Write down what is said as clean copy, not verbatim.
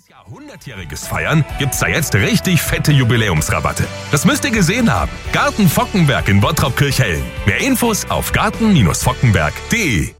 Jahr 100-jähriges feiern, gibt's da jetzt richtig fette Jubiläumsrabatte. Das müsst ihr gesehen haben. Garten Fockenberg in Bottrop-Kirchhellen. Mehr Infos auf garten-fockenberg.de.